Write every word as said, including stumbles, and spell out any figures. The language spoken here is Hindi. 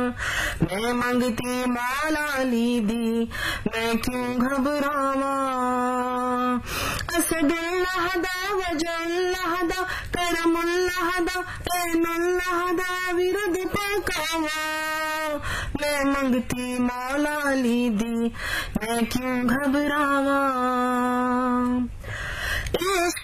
मैं मंगती मौला ली दी, मैं क्यों घबरावा। असदुल्लाह दा वजल्लाह दा करमुल्लाह दा ऐनुल्लाह दा विरद पकावा। मैं मंगती मौला ली दी, मैं क्यों घबरावा। इश्क